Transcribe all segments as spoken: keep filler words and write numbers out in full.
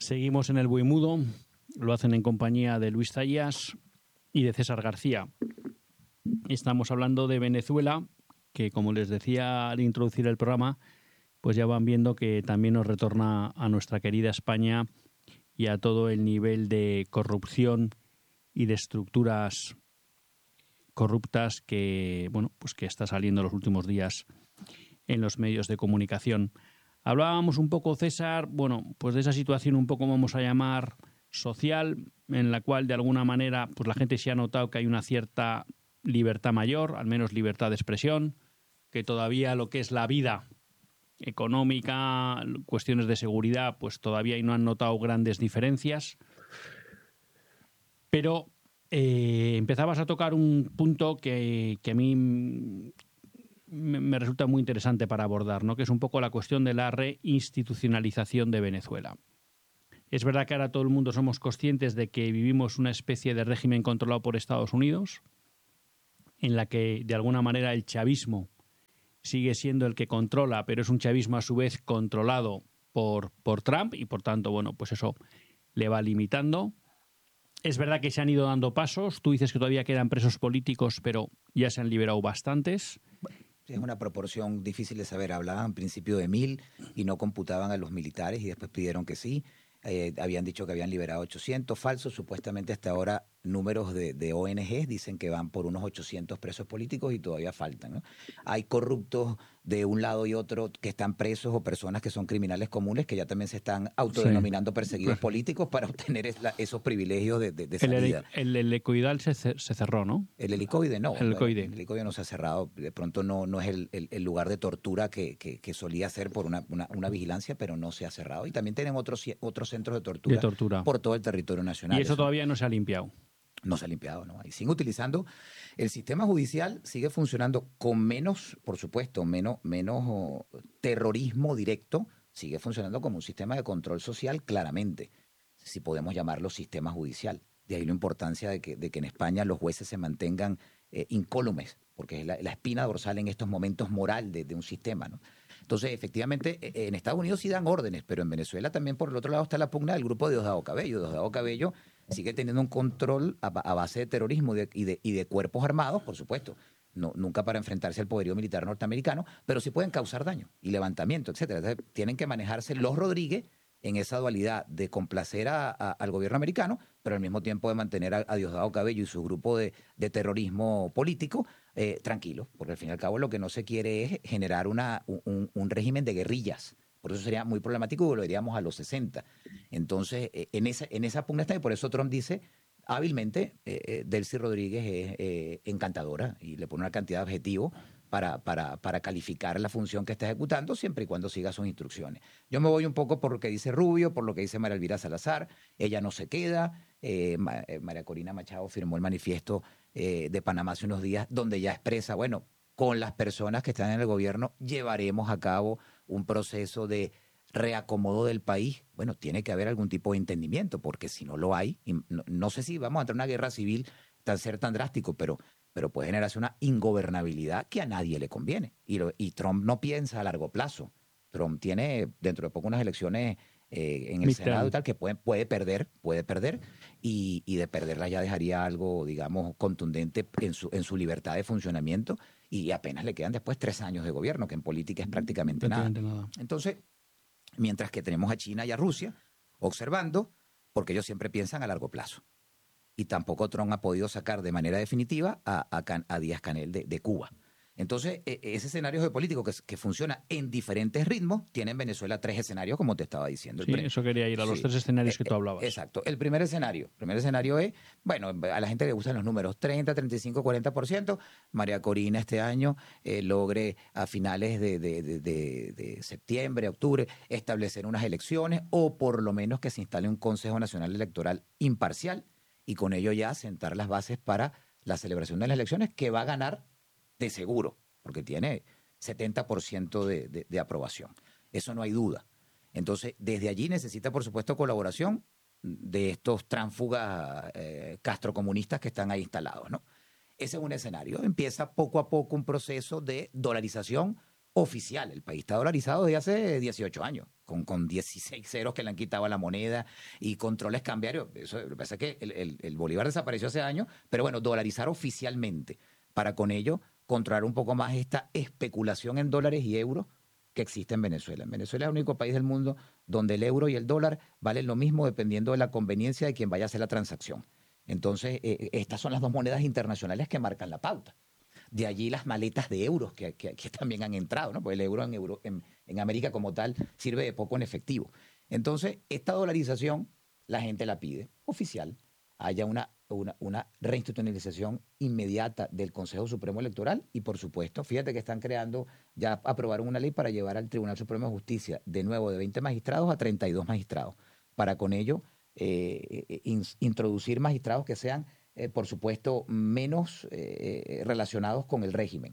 Seguimos en el Buimudo, lo hacen en compañía de Luis Zayas y de César García. Estamos hablando de Venezuela, que como les decía al introducir el programa, pues ya van viendo que también nos retorna a nuestra querida España y a todo el nivel de corrupción y de estructuras corruptas que, bueno, pues que está saliendo los últimos días en los medios de comunicación. Hablábamos un poco, César, bueno, pues de esa situación un poco, vamos a llamar, social, en la cual de alguna manera pues la gente se ha notado que hay una cierta libertad mayor, al menos libertad de expresión, que todavía lo que es la vida económica, cuestiones de seguridad, pues todavía no han notado grandes diferencias. Pero eh, empezabas a tocar un punto que, que a mí me, me resulta muy interesante para abordar, ¿no? Que es un poco la cuestión de la reinstitucionalización de Venezuela. Es verdad que ahora todo el mundo somos conscientes de que vivimos una especie de régimen controlado por Estados Unidos, en la que de alguna manera el chavismo sigue siendo el que controla, pero es un chavismo a su vez controlado por, por Trump y por tanto, bueno, pues eso le va limitando. Es verdad que se han ido dando pasos. Tú dices que todavía quedan presos políticos, pero ya se han liberado bastantes. Es una proporción difícil de saber. Hablaban en principio de mil y no computaban a los militares y después pidieron que sí. Eh, habían dicho que habían liberado ochocientos falsos. Supuestamente hasta ahora números de, de O N Ges dicen que van por unos ochocientos presos políticos y todavía faltan, ¿no? Hay corruptos de un lado y otro que están presos o personas que son criminales comunes que ya también se están autodenominando sí. perseguidos políticos para obtener es la, esos privilegios de, de, de salida. El, el helicoidal se, se cerró, ¿no? El helicoide no. El helicoide, bueno, el helicoide no se ha cerrado. De pronto no, no es el, el, el lugar de tortura que, que, que solía ser por una, una, una vigilancia, pero no se ha cerrado. Y también tienen otros, otros centros de tortura, de tortura por todo el territorio nacional. Y eso, eso todavía no se ha limpiado. No se ha limpiado, ¿no? Y siguen utilizando. El sistema judicial sigue funcionando con menos, por supuesto, menos, menos oh, terrorismo directo. Sigue funcionando como un sistema de control social, claramente, si podemos llamarlo sistema judicial. De ahí la importancia de que, de que en España los jueces se mantengan eh, incólumes, porque es la, la espina dorsal en estos momentos moral de, de un sistema, ¿no? Entonces, efectivamente, en Estados Unidos sí dan órdenes, pero en Venezuela también por el otro lado está la pugna del grupo de Diosdado Cabello. Diosdado Cabello sigue teniendo un control a, a base de terrorismo y de, y, de, y de cuerpos armados, por supuesto. No, nunca para enfrentarse al poderío militar norteamericano, pero sí pueden causar daño y levantamiento, etcétera. Entonces, tienen que manejarse los Rodríguez en esa dualidad de complacer a, a, al gobierno americano, pero al mismo tiempo de mantener a, a Diosdado Cabello y su grupo de, de terrorismo político eh, tranquilos, porque al fin y al cabo lo que no se quiere es generar una, un, un régimen de guerrillas. Por eso sería muy problemático y volveríamos a los sesenta. Entonces, eh, en, esa, en esa pugna está, y por eso Trump dice hábilmente, eh, Delcy Rodríguez es eh, encantadora y le pone una cantidad de adjetivos para, para, para calificar la función que está ejecutando siempre y cuando siga sus instrucciones. Yo me voy un poco por lo que dice Rubio, por lo que dice María Elvira Salazar. Ella no se queda. Eh, María Corina Machado firmó el manifiesto eh, de Panamá hace unos días donde ya expresa, bueno, con las personas que están en el gobierno llevaremos a cabo un proceso de reacomodo del país. Bueno, tiene que haber algún tipo de entendimiento, porque si no lo hay, no, no sé si vamos a entrar en una guerra civil tan ser tan drástico, pero, pero puede generarse una ingobernabilidad que a nadie le conviene. Y, lo, y Trump no piensa a largo plazo. Trump tiene dentro de poco unas elecciones eh, en el Midterm. Senado y tal que puede, puede perder, puede perder, y, y de perderla ya dejaría algo, digamos, contundente en su, en su libertad de funcionamiento, y apenas le quedan después tres años de gobierno, que en política es prácticamente, prácticamente nada. nada. Entonces, mientras que tenemos a China y a Rusia observando, porque ellos siempre piensan a largo plazo. Y tampoco Trump ha podido sacar de manera definitiva a, a, Can, a Díaz-Canel de, de Cuba. Entonces, ese escenario geopolítico que, que funciona en diferentes ritmos, tiene en Venezuela tres escenarios, como te estaba diciendo. Sí, eso quería ir a los sí, tres escenarios que tú hablabas. Exacto. El primer escenario, el primer escenario es, bueno, a la gente le gustan los números, treinta, treinta y cinco, cuarenta por ciento. María Corina este año eh, logre a finales de, de, de, de, de septiembre, octubre, establecer unas elecciones, o por lo menos que se instale un Consejo Nacional Electoral imparcial, y con ello ya sentar las bases para la celebración de las elecciones, que va a ganar de seguro, porque tiene setenta por ciento de, de, de aprobación. Eso no hay duda. Entonces, desde allí necesita, por supuesto, colaboración de estos tránsfugas eh, castrocomunistas que están ahí instalados, ¿no? Ese es un escenario. Empieza poco a poco un proceso de dolarización oficial. El país está dolarizado desde hace dieciocho años, con, con dieciséis ceros que le han quitado a la moneda y controles cambiarios. Eso, lo que pasa es que el, el, el bolívar desapareció hace años, pero bueno, dolarizar oficialmente para con ello controlar un poco más esta especulación en dólares y euros que existe en Venezuela. En Venezuela es el único país del mundo donde el euro y el dólar valen lo mismo dependiendo de la conveniencia de quien vaya a hacer la transacción. Entonces, eh, estas son las dos monedas internacionales que marcan la pauta. De allí las maletas de euros que, que, que también han entrado, ¿no? Porque el euro, en, euro en, en América como tal sirve de poco en efectivo. Entonces, esta dolarización la gente la pide oficial, haya una, una, una reinstitucionalización inmediata del Consejo Supremo Electoral y, por supuesto, fíjate que están creando, ya aprobaron una ley para llevar al Tribunal Supremo de Justicia de nuevo de veinte magistrados a treinta y dos magistrados, para con ello eh, in, introducir magistrados que sean Eh, por supuesto, menos eh, relacionados con el régimen.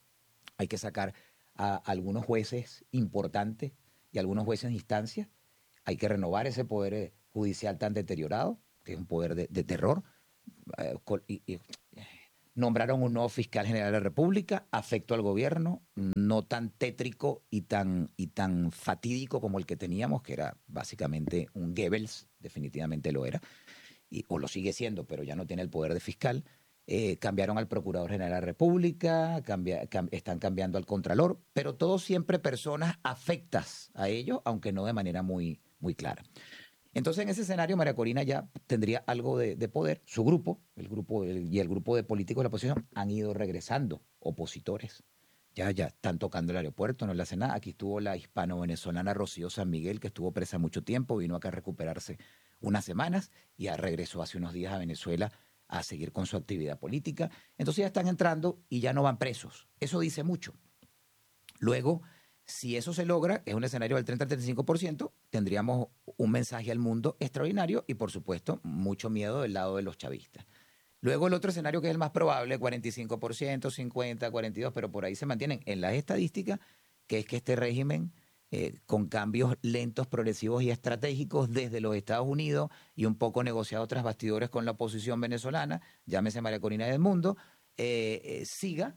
Hay que sacar a algunos jueces importantes y algunos jueces de instancia. Hay que renovar ese poder judicial tan deteriorado, que es un poder de, de terror. Eh, y, y, nombraron un nuevo fiscal general de la República, afecto al gobierno, no tan tétrico y tan, y tan fatídico como el que teníamos, que era básicamente un Goebbels, definitivamente lo era. Y, o lo sigue siendo, pero ya no tiene el poder de fiscal. Eh, cambiaron al Procurador General de la República, cambia, cam, están cambiando al Contralor, pero todos siempre personas afectas a ello, aunque no de manera muy, muy clara. Entonces, en ese escenario, María Corina ya tendría algo de, de poder. Su grupo, el grupo el, y el grupo de políticos de la oposición han ido regresando, opositores. Ya, ya están tocando el aeropuerto, no le hace nada. Aquí estuvo la hispano-venezolana Rocío San Miguel, que estuvo presa mucho tiempo, vino acá a recuperarse unas semanas y ya regresó hace unos días a Venezuela a seguir con su actividad política. Entonces ya están entrando y ya no van presos. Eso dice mucho. Luego, si eso se logra, es un escenario del treinta al treinta y cinco por ciento, tendríamos un mensaje al mundo extraordinario y, por supuesto, mucho miedo del lado de los chavistas. Luego el otro escenario que es el más probable, cuarenta y cinco por ciento, cincuenta, cuarenta y dos, pero por ahí se mantienen en las estadísticas, que es que este régimen, eh, con cambios lentos, progresivos y estratégicos desde los Estados Unidos y un poco negociado tras bastidores con la oposición venezolana, llámese María Corina del Mundo, eh, eh, siga,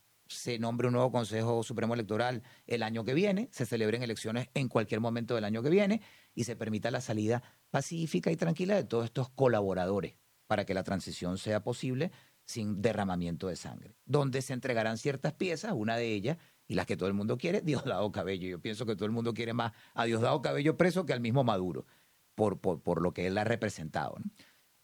se nombre un nuevo Consejo Supremo Electoral el año que viene, se celebren elecciones en cualquier momento del año que viene y se permita la salida pacífica y tranquila de todos estos colaboradores para que la transición sea posible sin derramamiento de sangre, donde se entregarán ciertas piezas, una de ellas, y las que todo el mundo quiere, Diosdado Cabello. Yo pienso que todo el mundo quiere más a Diosdado Cabello preso que al mismo Maduro, por, por, por lo que él ha representado, ¿no?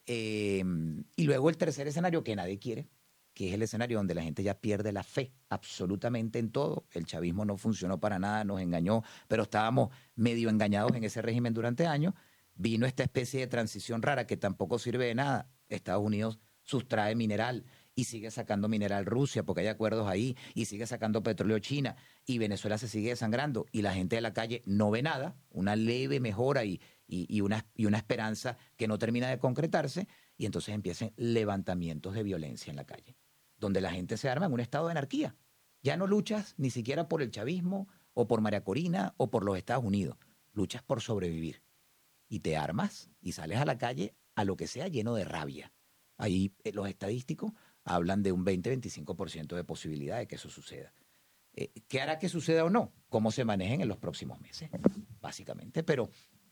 Eh, y luego el tercer escenario que nadie quiere, que es el escenario donde la gente ya pierde la fe absolutamente en todo. El chavismo no funcionó para nada, nos engañó, pero estábamos medio engañados en ese régimen durante años. Vino esta especie de transición rara que tampoco sirve de nada. Estados Unidos sustrae mineral y sigue sacando mineral Rusia porque hay acuerdos ahí y sigue sacando petróleo China y Venezuela se sigue desangrando y la gente de la calle no ve nada, una leve mejora y, y, y, una, y una esperanza que no termina de concretarse y entonces empiezan levantamientos de violencia en la calle, donde la gente se arma en un estado de anarquía. Ya no luchas ni siquiera por el chavismo o por María Corina o por los Estados Unidos, luchas por sobrevivir y te armas y sales a la calle a lo que sea lleno de rabia. Ahí eh, los estadísticos hablan de un veinte a veinticinco por ciento de posibilidad de que eso suceda. Eh, ¿Qué hará que suceda o no? ¿Cómo se manejen en los próximos meses? Básicamente, pero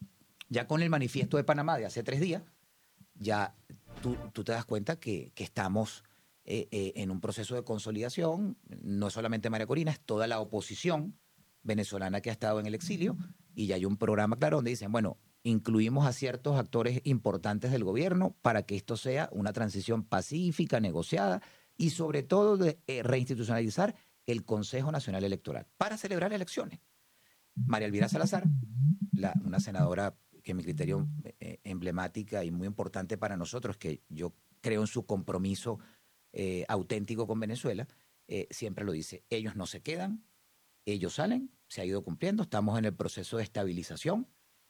ya con el manifiesto de Panamá de hace tres días, ya tú, tú te das cuenta que, que estamos eh, eh, en un proceso de consolidación. No solamente María Corina, es toda la oposición venezolana que ha estado en el exilio y ya hay un programa claro donde dicen, bueno, incluimos a ciertos actores importantes del gobierno para que esto sea una transición pacífica, negociada y sobre todo de eh, reinstitucionalizar el Consejo Nacional Electoral para celebrar elecciones. María Elvira Salazar, la, una senadora que en mi criterio eh, emblemática y muy importante para nosotros, que yo creo en su compromiso eh, auténtico con Venezuela, eh, siempre lo dice, ellos no se quedan, ellos salen, se ha ido cumpliendo, estamos en el proceso de estabilización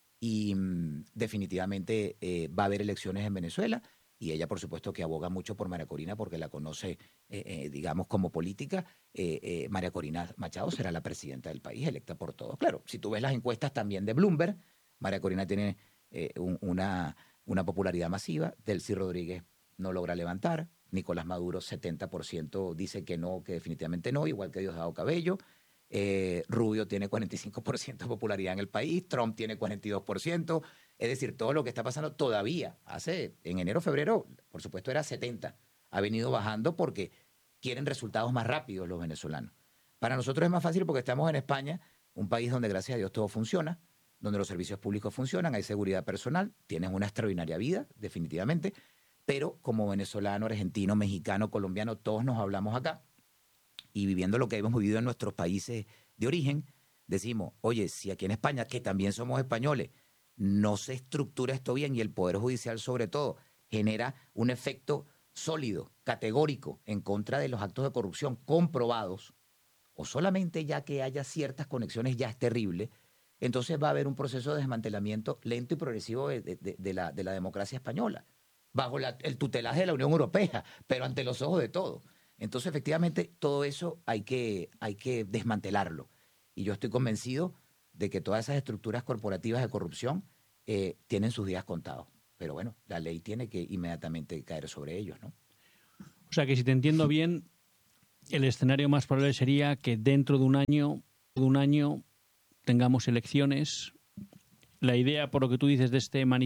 y mmm, definitivamente eh, va a haber elecciones en Venezuela y ella por supuesto que aboga mucho por María Corina porque la conoce eh, eh, digamos como política. eh, eh, María Corina Machado será la presidenta del país electa por todos. Claro, si tú ves las encuestas también de Bloomberg, María Corina tiene eh, un, una, una popularidad masiva, Delcy Rodríguez no logra levantar, Nicolás Maduro setenta por ciento dice que no, que definitivamente no, igual que Diosdado Cabello. eh, Rubio tiene cuarenta y cinco por ciento de popularidad en el país, Trump tiene cuarenta y dos por ciento, es decir, todo lo que está pasando todavía, hace en enero, febrero, por supuesto era setenta, ha venido bajando porque quieren resultados más rápidos los venezolanos. Para nosotros es más fácil porque estamos en España, un país donde gracias a Dios todo funciona, donde los servicios públicos funcionan, hay seguridad personal, tienes una extraordinaria vida, definitivamente, pero como venezolano, argentino, mexicano, colombiano, todos nos hablamos acá y viviendo lo que hemos vivido en nuestros países de origen, decimos, oye, si aquí en España, que también somos españoles, no se estructura esto bien y el Poder Judicial sobre todo genera un efecto sólido, categórico, en contra de los actos de corrupción comprobados, o solamente ya que haya ciertas conexiones ya es terrible, entonces va a haber un proceso de desmantelamiento lento y progresivo de, de, de, la, de la democracia española, bajo la, el tutelaje de la Unión Europea, pero ante los ojos de todos. Entonces, efectivamente, todo eso hay que, hay que desmantelarlo. Y yo estoy convencido de que todas esas estructuras corporativas de corrupción eh, tienen sus días contados. Pero bueno, la ley tiene que inmediatamente caer sobre ellos, ¿no? O sea que si te entiendo bien, el escenario más probable sería que dentro de un año, de un año tengamos elecciones. La idea, por lo que tú dices, de este manifiesto